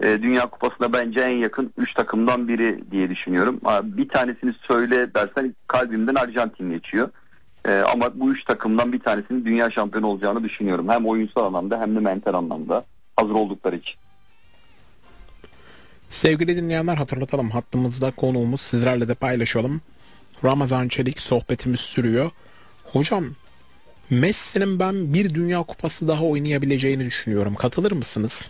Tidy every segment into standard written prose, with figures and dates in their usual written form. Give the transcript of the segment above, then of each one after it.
Dünya Kupası'na bence en yakın 3 takımdan biri diye düşünüyorum. Bir tanesini söyle dersen kalbimden Arjantin geçiyor. Ama bu 3 takımdan bir tanesinin dünya şampiyonu olacağını düşünüyorum. Hem oyunsal anlamda hem de mental anlamda hazır oldukları için. Sevgili dinleyenler, hatırlatalım, hattımızda konuğumuz, sizlerle de paylaşalım. Ramazan Çelik, sohbetimiz sürüyor. Hocam, Messi'nin ben bir Dünya Kupası daha oynayabileceğini düşünüyorum. Katılır mısınız?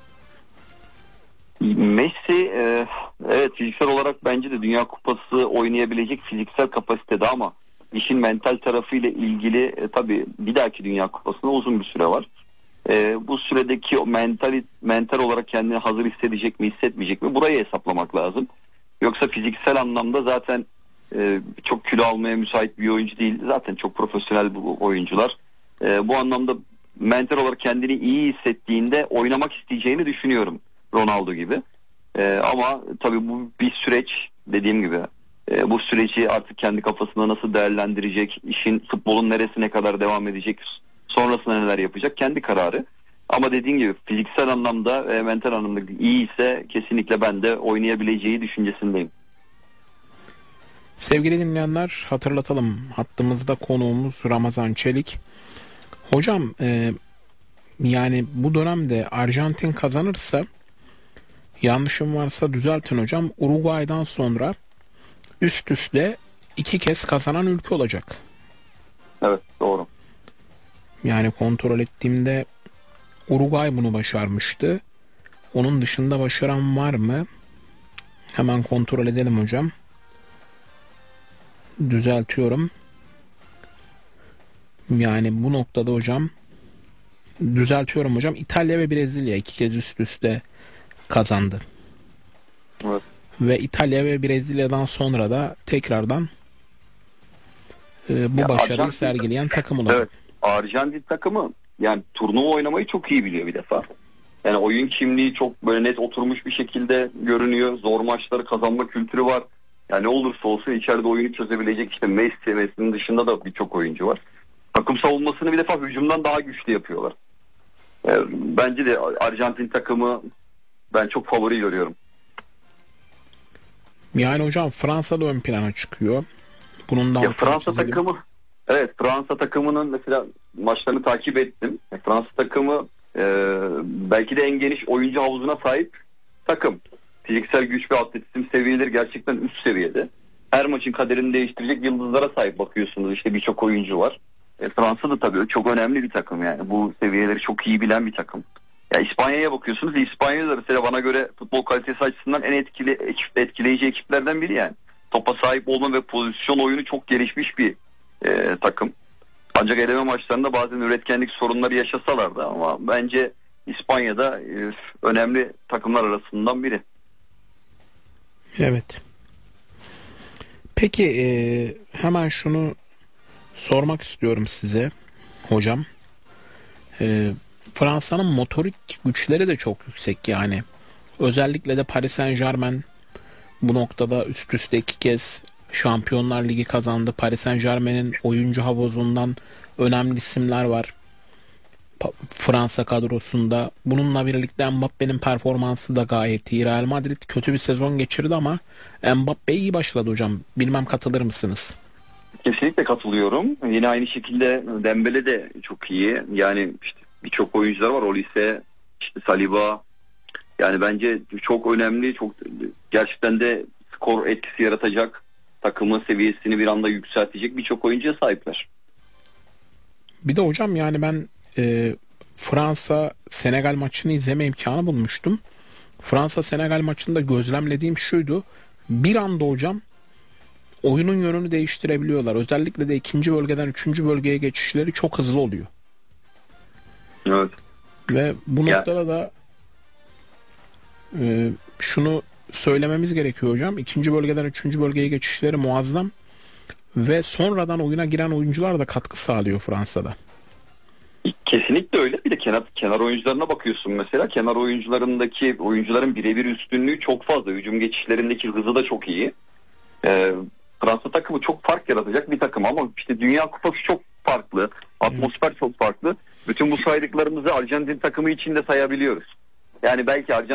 Messi evet, fiziksel olarak bence de Dünya Kupası oynayabilecek fiziksel kapasitede ama işin mental tarafıyla ilgili tabii bir dahaki Dünya Kupası'na uzun bir süre var. Bu süredeki o mental olarak kendini hazır hissedecek mi hissetmeyecek mi, burayı hesaplamak lazım. Yoksa fiziksel anlamda zaten çok kilo almaya müsait bir oyuncu değil. Zaten çok profesyonel bu oyuncular. Bu anlamda mental olarak kendini iyi hissettiğinde oynamak isteyeceğini düşünüyorum. Ronaldo gibi. Ama tabii bu bir süreç, dediğim gibi. Bu süreci artık kendi kafasında nasıl değerlendirecek, işin, futbolun neresine kadar devam edecek, sonrasında neler yapacak, kendi kararı. Ama dediğim gibi fiziksel anlamda ve mental anlamda iyi ise kesinlikle ben de oynayabileceği düşüncesindeyim. Sevgili dinleyenler, hatırlatalım, hattımızda konuğumuz Ramazan Çelik. Hocam, yani bu dönemde Arjantin kazanırsa, yanlışım varsa düzeltin hocam, Uruguay'dan sonra üst üste 2 kez kazanan ülke olacak. Evet, doğru. Yani kontrol ettiğimde Uruguay bunu başarmıştı. Onun dışında başaran var mı? Hemen kontrol edelim hocam. Düzeltiyorum. Yani bu noktada hocam, düzeltiyorum hocam, İtalya ve Brezilya 2 kez üst üste kazandı. Evet. Ve İtalya ve Brezilya'dan sonra da tekrardan bu başarıyı Arjantin sergileyen takım olacak. Evet, Arjantin takımı yani turnuva oynamayı çok iyi biliyor bir defa. Yani oyun kimliği çok böyle net oturmuş bir şekilde görünüyor. Zor maçları kazanma kültürü var. Yani ne olursa olsun içeride oyunu çözebilecek, işte Messi'nin dışında da birçok oyuncu var. Takım savunmasını bir defa hücumdan daha güçlü yapıyorlar. Bence de Arjantin takımı ben çok favori görüyorum. Yani hocam, Fransa da ön plana çıkıyor. Bunun da altını Fransa çizelim. takımı, evet, Fransa takımının mesela maçlarını takip ettim. Fransa takımı belki de en geniş oyuncu havuzuna sahip takım. Fiziksel güç ve atletizm seviyeleri gerçekten üst seviyede. Her maçın kaderini değiştirecek yıldızlara sahip bakıyorsunuz. İşte birçok oyuncu var. Fransa da tabii çok önemli bir takım yani. Bu seviyeleri çok iyi bilen bir takım. Ya İspanya'ya bakıyorsunuz. İspanya'da mesela bana göre futbol kalitesi açısından en etkileyici ekiplerden biri yani. Topa sahip olma ve pozisyon oyunu çok gelişmiş bir takım. Ancak eleme maçlarında bazen üretkenlik sorunları yaşasalar da ama bence İspanya'da önemli takımlar arasından biri. Evet. Peki, hemen şunu sormak istiyorum size hocam. Fransa'nın motorik güçleri de çok yüksek yani. Özellikle de Paris Saint-Germain bu noktada üst üste 2 kez Şampiyonlar Ligi kazandı. Paris Saint-Germain'in oyuncu havuzundan önemli isimler var Fransa kadrosunda. Bununla birlikte Mbappe'nin performansı da gayet iyi. Real Madrid kötü bir sezon geçirdi ama Mbappe iyi başladı hocam. Bilmem katılır mısınız? Kesinlikle katılıyorum. Yine aynı şekilde Dembele de çok iyi. Yani işte birçok oyuncular var. Olise, işte Saliba. Yani bence çok önemli, çok gerçekten de skor etkisi yaratacak, takımın seviyesini bir anda yükseltecek birçok oyuncuya sahipler. Bir de hocam, yani ben Fransa Senegal maçını izleme imkanı bulmuştum. Fransa Senegal maçında gözlemlediğim şuydu: bir anda hocam oyunun yönünü değiştirebiliyorlar. Özellikle de ikinci bölgeden üçüncü bölgeye geçişleri çok hızlı oluyor. Evet. Ve bu noktada da şunu söylememiz gerekiyor hocam. İkinci bölgeden üçüncü bölgeye geçişleri muazzam. Ve sonradan oyuna giren oyuncular da katkı sağlıyor Fransa'da. Kesinlikle öyle. Bir de kenar oyuncularına bakıyorsun mesela. Kenar oyuncularındaki oyuncuların birebir üstünlüğü çok fazla. Hücum geçişlerindeki hızı da çok iyi. Fransa takımı çok fark yaratacak bir takım ama işte Dünya Kupası çok farklı. Atmosfer çok farklı. Bütün bu saydıklarımızı Arjantin takımı için de sayabiliyoruz. Yani belki